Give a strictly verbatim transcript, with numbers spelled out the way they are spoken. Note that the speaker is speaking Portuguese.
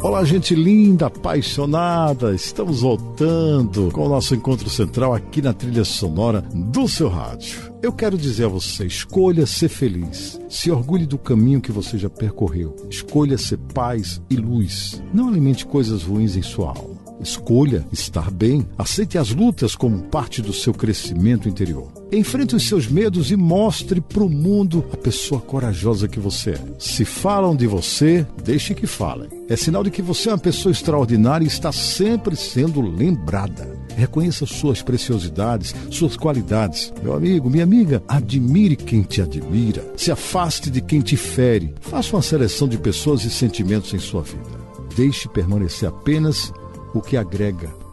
Olá, gente linda, apaixonada, estamos voltando com o nosso encontro central aqui na trilha sonora do seu rádio. Eu quero dizer a você, escolha ser feliz, se orgulhe do caminho que você já percorreu, escolha ser paz e luz, não alimente coisas ruins em sua alma. Escolha estar bem, aceite as lutas como parte do seu crescimento interior. Enfrente os seus medos e mostre para o mundo a pessoa corajosa que você é. Se falam de você, deixe que falem. É sinal de que você é uma pessoa extraordinária e está sempre sendo lembrada. Reconheça suas preciosidades, suas qualidades. Meu amigo, minha amiga, admire quem te admira. Se afaste de quem te fere. Faça uma seleção de pessoas e sentimentos em sua vida. Deixe permanecer apenas o que agrega